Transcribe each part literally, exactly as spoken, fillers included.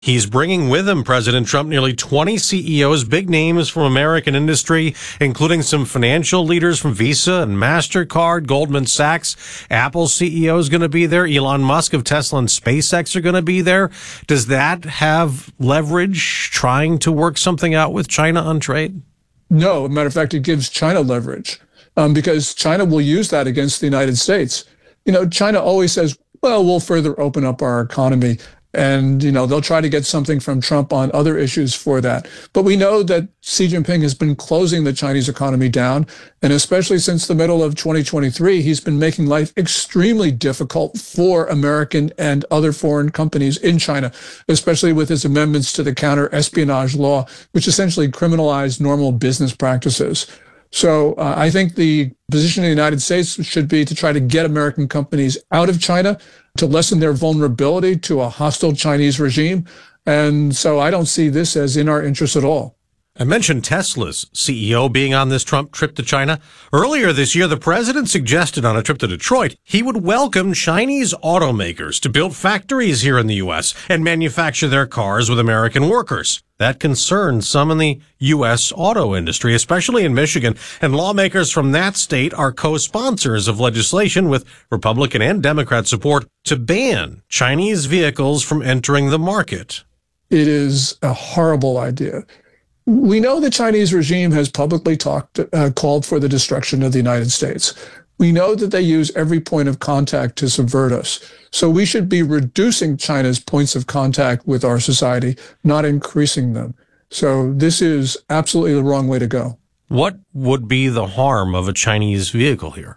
He's bringing with him, President Trump, nearly twenty C E Os, big names from American industry, including some financial leaders from Visa and MasterCard, Goldman Sachs. Apple C E O is going to be there. Elon Musk of Tesla and SpaceX are going to be there. Does that have leverage trying to work something out with China on trade? No, as a matter of fact, it gives China leverage um, because China will use that against the United States. You know, China always says, well, we'll further open up our economy. And, you know, they'll try to get something from Trump on other issues for that. But we know that Xi Jinping has been closing the Chinese economy down. And especially since the middle of twenty twenty-three, he's been making life extremely difficult for American and other foreign companies in China, especially with his amendments to the counter-espionage law, which essentially criminalized normal business practices. So uh, I think the position of the United States should be to try to get American companies out of China, to lessen their vulnerability to a hostile Chinese regime. And so I don't see this as in our interest at all. I mentioned Tesla's C E O being on this Trump trip to China. Earlier this year, the president suggested on a trip to Detroit he would welcome Chinese automakers to build factories here in the U S and manufacture their cars with American workers. That concerns some in the U S auto industry, especially in Michigan, and lawmakers from that state are co-sponsors of legislation with Republican and Democrat support to ban Chinese vehicles from entering the market. It is a horrible idea. We know the Chinese regime has publicly talked, uh, called for the destruction of the United States. We know that they use every point of contact to subvert us. So we should be reducing China's points of contact with our society, not increasing them. So this is absolutely the wrong way to go. What would be the harm of a Chinese vehicle here?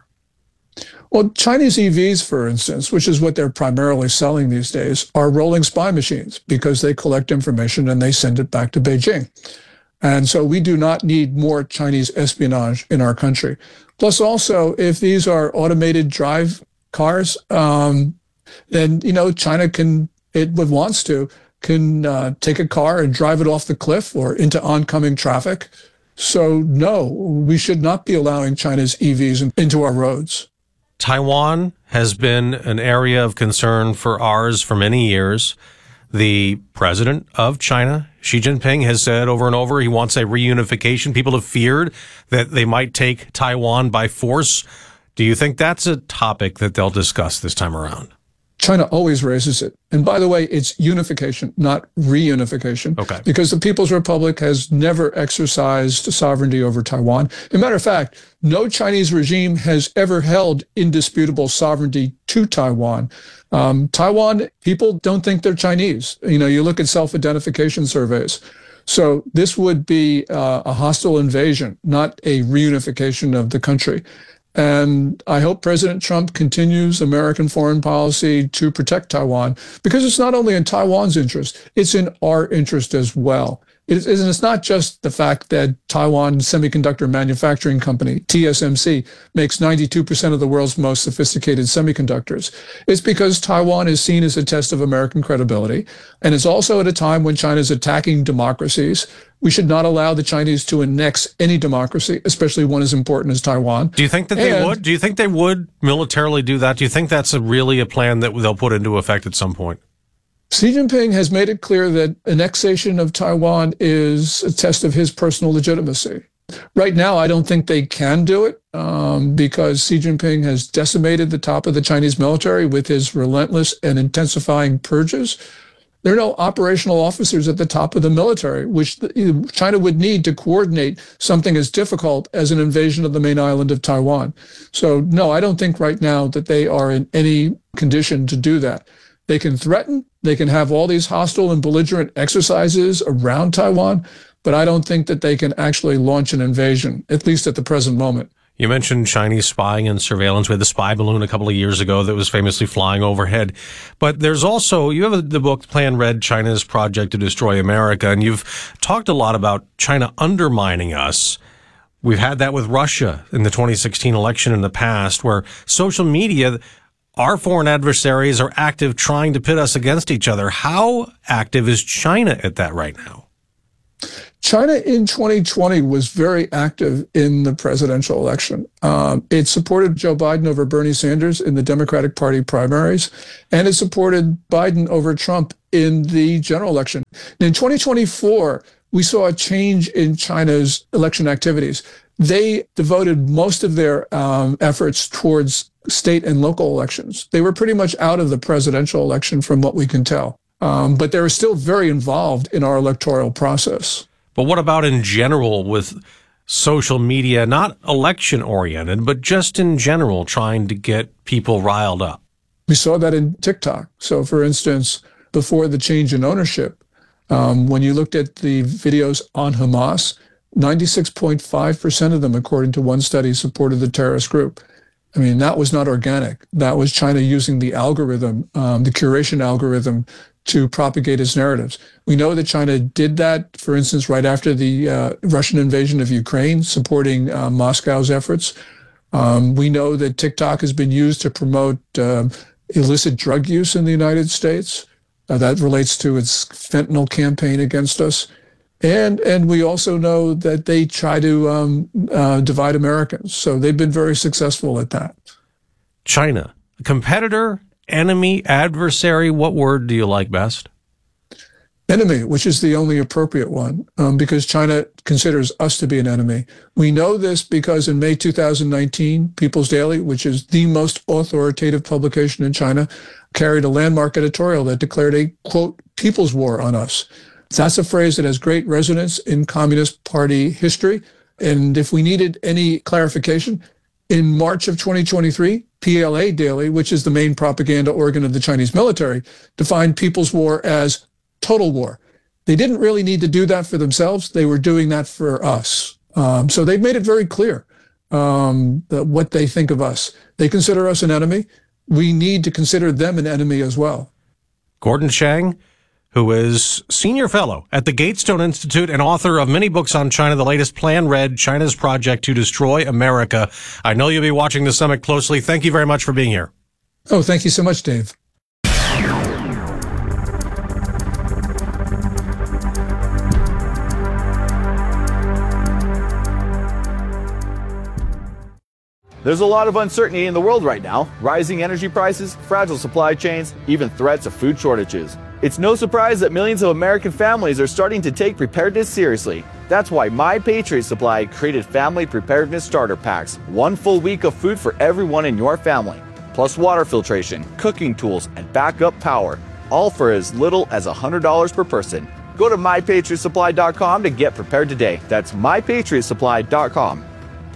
Well, Chinese E Vs, for instance, which is what they're primarily selling these days, are rolling spy machines because they collect information and they send it back to Beijing. And so we do not need more Chinese espionage in our country. Plus also, if these are automated drive cars, um, then, you know, China can, it wants to, can uh, take a car and drive it off the cliff or into oncoming traffic. So no, we should not be allowing China's E Vs into our roads. Taiwan has been an area of concern for ours for many years. The president of China, Xi Jinping, has said over and over he wants a reunification. People have feared that they might take Taiwan by force. Do you think that's a topic that they'll discuss this time around? China always raises it. And by the way, it's unification, not reunification. Okay. Because the People's Republic has never exercised sovereignty over Taiwan. As a matter of fact, no Chinese regime has ever held indisputable sovereignty to Taiwan. Um, Taiwan, people don't think they're Chinese. You know, you look at self-identification surveys. So this would be uh, a hostile invasion, not a reunification of the country. And I hope President Trump continues American foreign policy to protect Taiwan, because it's not only in Taiwan's interest, it's in our interest as well. It is, and it's not just the fact that Taiwan Semiconductor Manufacturing Company, T S M C, makes ninety-two percent of the world's most sophisticated semiconductors. It's because Taiwan is seen as a test of American credibility. And it's also at a time when China is attacking democracies. We should not allow the Chinese to annex any democracy, especially one as important as Taiwan. Do you think that they and, would? Do you think they would militarily do that? Do you think that's a really a plan that they'll put into effect at some point? Xi Jinping has made it clear that annexation of Taiwan is a test of his personal legitimacy. Right now, I don't think they can do it um, because Xi Jinping has decimated the top of the Chinese military with his relentless and intensifying purges. There are no operational officers at the top of the military, which China would need to coordinate something as difficult as an invasion of the main island of Taiwan. So no, I don't think right now that they are in any condition to do that. They can threaten, they can have all these hostile and belligerent exercises around Taiwan, but I don't think that they can actually launch an invasion, at least at the present moment. You mentioned Chinese spying and surveillance. We had the spy balloon a couple of years ago that was famously flying overhead. But there's also, you have the book Plan Red, China's Project to Destroy America, and you've talked a lot about China undermining us. We've had that with Russia in the twenty sixteen election in the past, where social media, our foreign adversaries are active trying to pit us against each other. How active is China at that right now? China in twenty twenty was very active in the presidential election. Um, it supported Joe Biden over Bernie Sanders in the Democratic Party primaries, and it supported Biden over Trump in the general election. And in twenty twenty-four, we saw a change in China's election activities. They devoted most of their um, efforts towards state and local elections. They were pretty much out of the presidential election from what we can tell. Um, but they were still very involved in our electoral process. But what about in general with social media, not election oriented, but just in general trying to get people riled up? We saw that in TikTok. So, for instance, before the change in ownership, um, when you looked at the videos on Hamas, ninety-six point five percent of them, according to one study, supported the terrorist group. I mean, that was not organic. That was China using the algorithm, um, the curation algorithm, to propagate its narratives. We know that China did that, for instance, right after the uh, Russian invasion of Ukraine, supporting uh, Moscow's efforts. Um, we know that TikTok has been used to promote uh, illicit drug use in the United States. Uh, that relates to its fentanyl campaign against us. And and we also know that they try to um, uh, divide Americans. So they've been very successful at that. China, a competitor, enemy, adversary, what word do you like best? Enemy, which is the only appropriate one, um, because China considers us to be an enemy. We know this because in May two thousand nineteen, People's Daily, which is the most authoritative publication in China, carried a landmark editorial that declared a, quote, people's war on us. That's a phrase that has great resonance in Communist Party history. And if we needed any clarification, in March of twenty twenty-three, P L A Daily, which is the main propaganda organ of the Chinese military, defined People's War as total war. They didn't really need to do that for themselves. They were doing that for us. Um, so they've made it very clear um, that what they think of us. They consider us an enemy. We need to consider them an enemy as well. Gordon Chang, who is senior fellow at the Gatestone Institute and author of many books on China. The latest, Plan Red, China's Project to Destroy America. I know you'll be watching the summit closely. Thank you very much for being here. Oh, thank you so much, Dave. There's a lot of uncertainty in the world right now. Rising energy prices, fragile supply chains, even threats of food shortages. It's no surprise that millions of American families are starting to take preparedness seriously. That's why My Patriot Supply created Family Preparedness Starter Packs. One full week of food for everyone in your family. Plus water filtration, cooking tools, and backup power. All for as little as one hundred dollars per person. Go to my patriot supply dot com to get prepared today. That's my patriot supply dot com.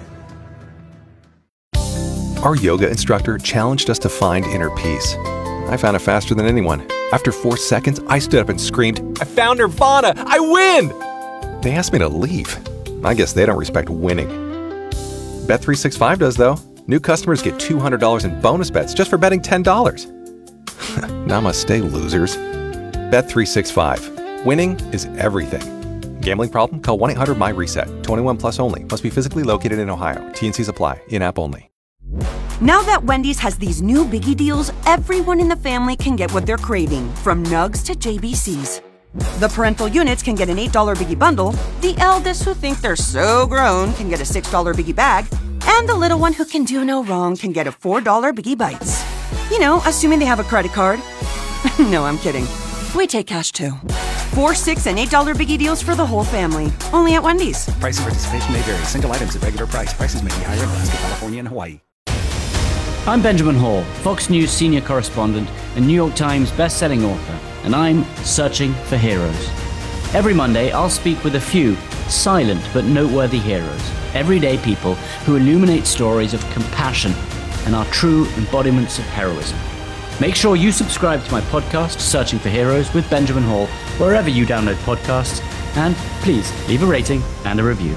Our yoga instructor challenged us to find inner peace. I found it faster than anyone. After four seconds, I stood up and screamed, "I found Nirvana! I win!" They asked me to leave. I guess they don't respect winning. Bet three sixty-five does, though. New customers get two hundred dollars in bonus bets just for betting ten dollars. Namaste, losers. Bet three sixty-five. Winning is everything. Gambling problem? Call one eight hundred my reset. twenty-one plus only. Must be physically located in Ohio. T and Cs apply. In-app only. Now that Wendy's has these new biggie deals, everyone in the family can get what they're craving, from nugs to J B Cs. The parental units can get an eight dollar biggie bundle, the eldest who think they're so grown can get a six dollar biggie bag, and the little one who can do no wrong can get a four dollar biggie bites. You know, assuming they have a credit card. No, I'm kidding. We take cash too. Four, six, and eight dollar biggie deals for the whole family. Only at Wendy's. Price and participation may vary. Single items at regular price. Prices may be higher in Alaska, California, and Hawaii. I'm Benjamin Hall, Fox News senior correspondent and New York Times best-selling author, and I'm searching for heroes. Every Monday, I'll speak with a few silent but noteworthy heroes, everyday people who illuminate stories of compassion and are true embodiments of heroism. Make sure you subscribe to my podcast, Searching for Heroes with Benjamin Hall, wherever you download podcasts, and please leave a rating and a review.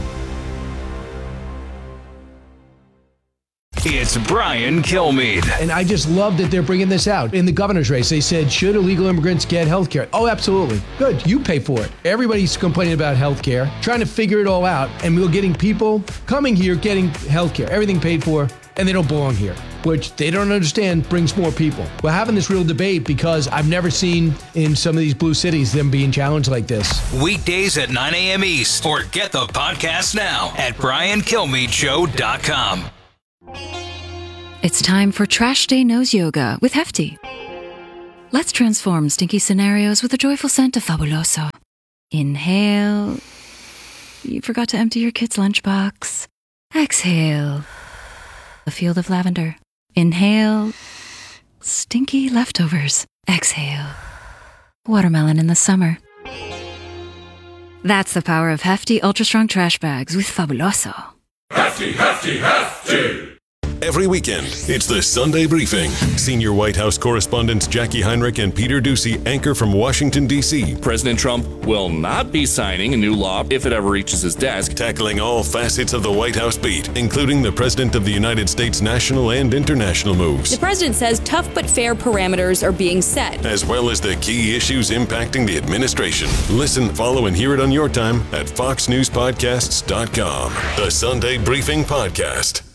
It's Brian Kilmeade. And I just love that they're bringing this out. In the governor's race, they said, should illegal immigrants get health care? Oh, absolutely. Good. You pay for it. Everybody's complaining about health care, trying to figure it all out, and we're getting people coming here getting health care, everything paid for, and they don't belong here. which they don't understand brings more people. We're having this real debate because I've never seen in some of these blue cities them being challenged like this. Weekdays at nine a.m. East, or get the podcast now at brian kilmeade show dot com. It's time for Trash Day Nose Yoga with Hefty. Let's transform stinky scenarios with a joyful scent of Fabuloso. Inhale. You forgot to empty your kid's lunchbox. Exhale. A field of lavender. Inhale. Stinky leftovers. Exhale. Watermelon in the summer. That's the power of Hefty Ultra Strong Trash Bags with Fabuloso. Hefty, hefty, hefty! Every weekend, it's the Sunday Briefing. Senior White House correspondents Jackie Heinrich and Peter Doocy anchor from Washington, D C President Trump will not be signing a new law if it ever reaches his desk. Tackling all facets of the White House beat, including the President of the United States national and international moves. The president says tough but fair parameters are being set, as well as the key issues impacting the administration. Listen, follow, and hear it on your time at fox news podcasts dot com. The Sunday Briefing Podcast.